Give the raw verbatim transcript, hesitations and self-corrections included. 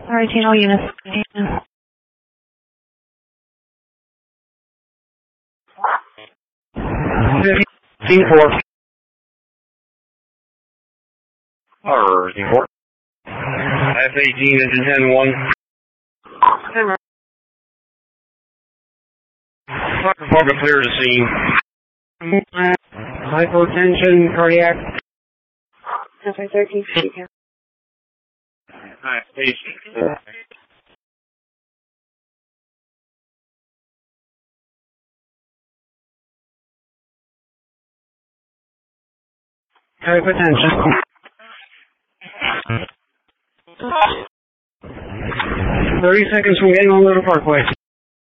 Alright, all units. fifteen four. Or fifteen four. F eighteen engine ten one. Focus clear to scene. Hypotension, cardiac. F I thirteen, fifty. Alright, patient. Hypotension. Thirty seconds from getting on Little Parkway.